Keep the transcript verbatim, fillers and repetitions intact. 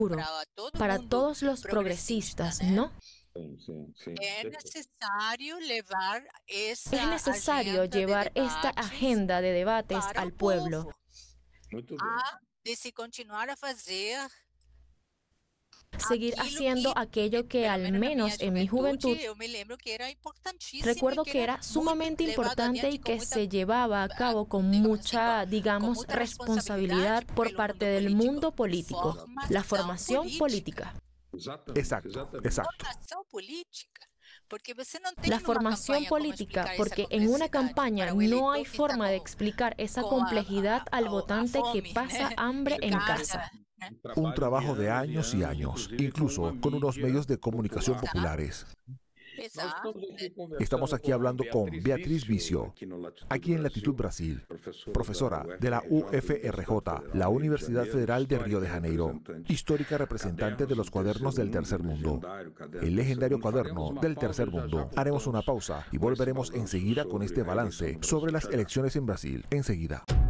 para todos los progresistas, ¿no? Es necesario llevar Es necesario llevar esta agenda de debates al pueblo. De se continuar a hacer seguir haciendo aquello que al menos en mi juventud recuerdo que era sumamente importante y que se llevaba a cabo con mucha, digamos, responsabilidad por parte del mundo político, la formación política. Exacto, exacto. La formación política, porque en una campaña no hay forma de explicar esa complejidad al votante que pasa hambre en casa. Un trabajo de años y años, incluso con unos medios de comunicación populares. Estamos aquí hablando con Beatriz Vicio, aquí en Latitud Brasil, profesora de la U F R J, la Universidad Federal de Río de Janeiro, histórica representante de los cuadernos del Tercer Mundo, el legendario cuaderno del Tercer Mundo. Haremos una pausa y volveremos enseguida con este balance sobre las elecciones en Brasil. Enseguida.